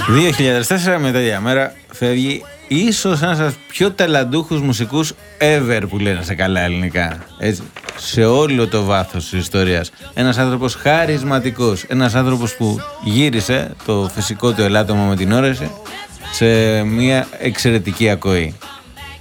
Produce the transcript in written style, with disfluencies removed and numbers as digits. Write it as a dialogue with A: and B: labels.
A: 2004, με τέτοια μέρα, φεύγει ίσως ένας από τους πιο ταλαντούχους μουσικούς ever, που λένε σε καλά ελληνικά. Έτσι, σε όλο το βάθος της ιστορίας. Ένας άνθρωπος χαρισματικός. Ένας άνθρωπος που γύρισε το φυσικό του ελάττωμα με την όρεση σε μια εξαιρετική ακοή.